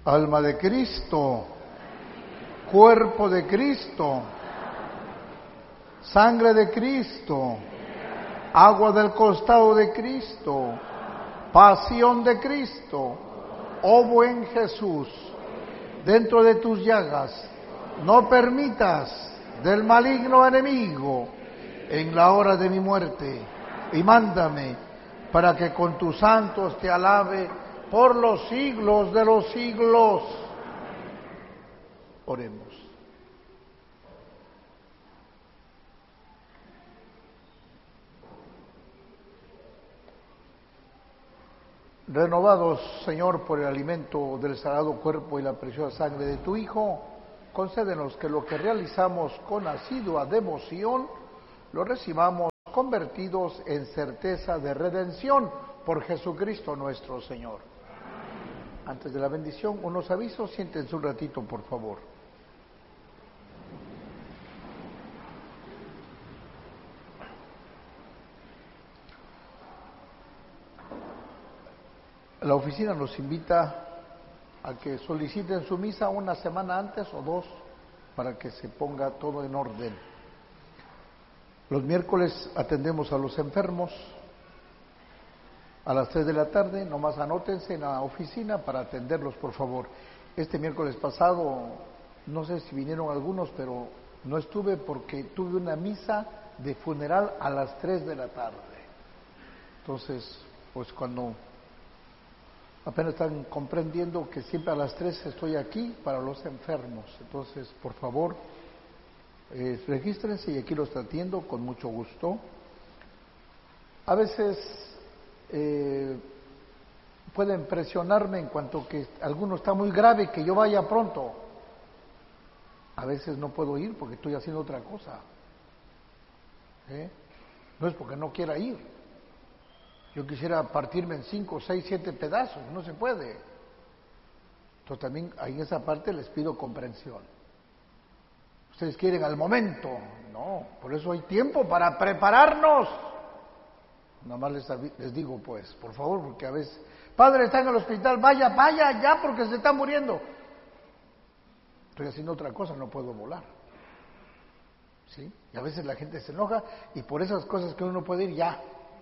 Alma de Cristo, cuerpo de Cristo, sangre de Cristo, agua del costado de Cristo, pasión de Cristo, oh buen Jesús, dentro de tus llagas, no permitas del maligno enemigo en la hora de mi muerte, y mándame para que con tus santos te alabe por los siglos de los siglos. Oremos. Renovados, Señor, por el alimento del sagrado cuerpo y la preciosa sangre de tu Hijo, concédenos que lo que realizamos con asidua devoción lo recibamos convertidos en certeza de redención por Jesucristo nuestro Señor. Antes de la bendición, unos avisos, siéntense un ratito, por favor. La oficina nos invita a que soliciten su misa una semana antes o dos para que se ponga todo en orden. Los miércoles atendemos a los enfermos a las 3 de la tarde, nomás anótense en la oficina para atenderlos, por favor. Este miércoles pasado, no sé si vinieron algunos, pero no estuve porque tuve una misa de funeral a las 3 de la tarde. Entonces, pues cuando apenas están comprendiendo que siempre a las 3 estoy aquí para los enfermos. Entonces, por favor, regístrense y aquí los atiendo con mucho gusto. A veces pueden presionarme en cuanto que alguno está muy grave, que yo vaya pronto. A veces no puedo ir porque estoy haciendo otra cosa. No es porque no quiera ir. Yo quisiera partirme en 5, 6, 7 pedazos, no se puede. Entonces también ahí en esa parte les pido comprensión. Ustedes quieren al momento, no, por eso hay tiempo para prepararnos. Nada más les digo, pues, por favor, porque a veces, padre, está en el hospital, vaya ya, porque se está muriendo. Estoy haciendo otra cosa, no puedo volar. ¿Sí? Y a veces la gente se enoja y por esas cosas que uno no puede ir, ya.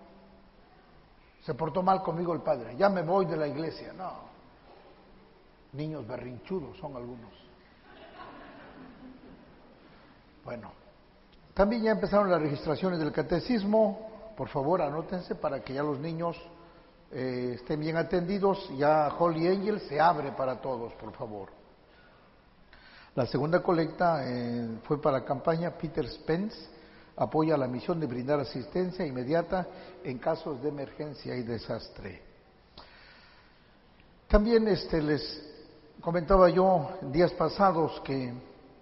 Se portó mal conmigo el padre, ya me voy de la iglesia. No. Niños berrinchudos son algunos. Bueno, también ya empezaron las registraciones del catecismo. Por favor, anótense para que ya los niños estén bien atendidos. Ya Holy Angel se abre para todos, por favor. La segunda colecta fue para la campaña Peter Spence. Apoya la misión de brindar asistencia inmediata en casos de emergencia y desastre. También les comentaba yo días pasados que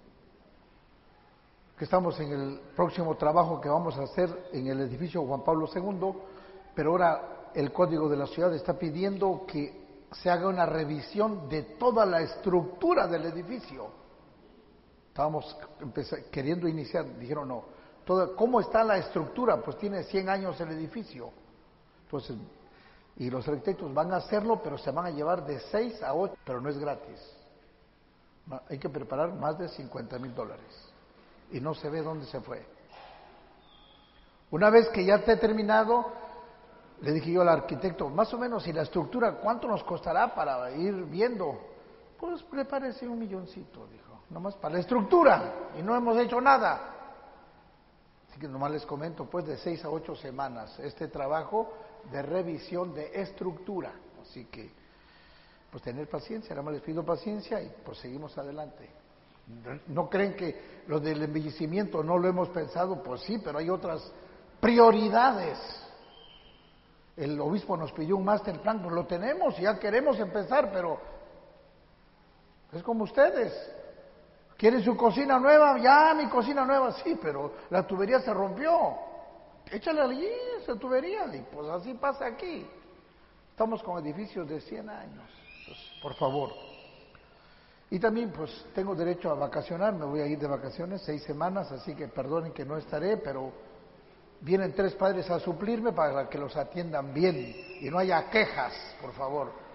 estamos en el próximo trabajo que vamos a hacer en el edificio Juan Pablo II, pero ahora el Código de la Ciudad está pidiendo que se haga una revisión de toda la estructura del edificio. Estábamos queriendo iniciar, dijeron no, ¿cómo está la estructura? Pues tiene 100 años el edificio. Entonces, y los arquitectos van a hacerlo, pero se van a llevar de 6 a 8, pero no es gratis. Hay que preparar más de $50,000. Y no se ve dónde se fue. Una vez que ya esté terminado, le dije yo al arquitecto, más o menos, y la estructura, ¿cuánto nos costará para ir viendo? Pues prepárese $1 milloncito, dijo, nomás para la estructura, y no hemos hecho nada. Así que nomás les comento, pues de 6 a 8 semanas, este trabajo de revisión de estructura. Así que, pues tener paciencia, nada más les pido paciencia y pues seguimos adelante. ¿No creen que lo del embellecimiento no lo hemos pensado? Pues sí, pero hay otras prioridades. El obispo nos pidió un master plan, pues lo tenemos, ya queremos empezar, pero es como ustedes. ¿Quieren su cocina nueva? Ya, mi cocina nueva, sí, pero la tubería se rompió. Échale allí esa tubería, y pues así pasa aquí. Estamos con edificios de 100 años, pues, por favor. Y también pues tengo derecho a vacacionar, me voy a ir de vacaciones 6 semanas, así que perdonen que no estaré, pero vienen 3 padres a suplirme para que los atiendan bien y no haya quejas, por favor.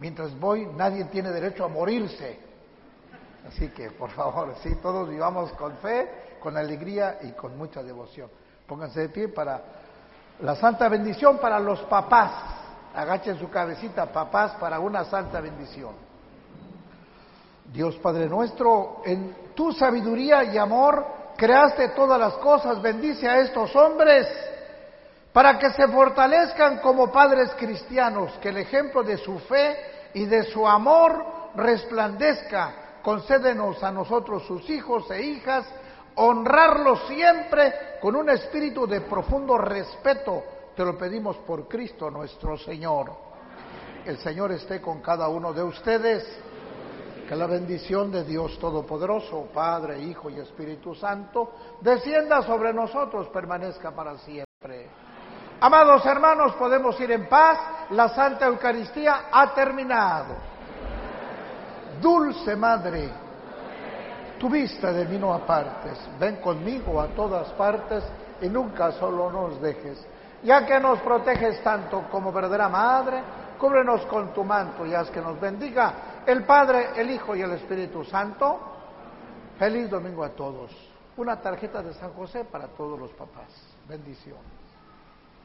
Mientras voy, nadie tiene derecho a morirse. Así que, por favor, sí, todos vivamos con fe, con alegría y con mucha devoción. Pónganse de pie para la santa bendición para los papás. Agachen su cabecita, papás, para una santa bendición. Dios Padre nuestro, en tu sabiduría y amor creaste todas las cosas. Bendice a estos hombres para que se fortalezcan como padres cristianos, que el ejemplo de su fe y de su amor resplandezca. Concédenos a nosotros, sus hijos e hijas, honrarlos siempre con un espíritu de profundo respeto. Te lo pedimos por Cristo nuestro Señor. El Señor esté con cada uno de ustedes. Que la bendición de Dios Todopoderoso, Padre, Hijo y Espíritu Santo, descienda sobre nosotros, permanezca para siempre. Amados hermanos, podemos ir en paz. La Santa Eucaristía ha terminado. Dulce Madre, tu vista de mí no apartes. Ven conmigo a todas partes y nunca solo nos dejes. Ya que nos proteges tanto como verdadera Madre, cúbrenos con tu manto y haz que nos bendiga el Padre, el Hijo y el Espíritu Santo. Feliz domingo a todos. Una tarjeta de San José para todos los papás. Bendición.